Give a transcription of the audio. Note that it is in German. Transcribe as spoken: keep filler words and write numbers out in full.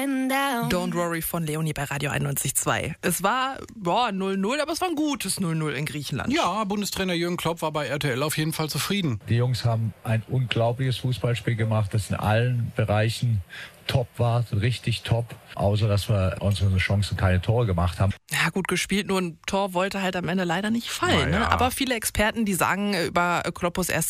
Don't Worry von Leonie bei Radio einundneunzig Komma zwei. Es war boah, null null, aber es war ein gutes null null in Griechenland. Ja, Bundestrainer Jürgen Klopp war bei R T L auf jeden Fall zufrieden. Die Jungs haben ein unglaubliches Fußballspiel gemacht, das in allen Bereichen top war, richtig top. Außer, dass wir unsere Chancen keine Tore gemacht haben. Ja, gut gespielt, nur ein Tor wollte halt am Ende leider nicht fallen. Naja. Ne? Aber viele Experten, die sagen über Kloppos erste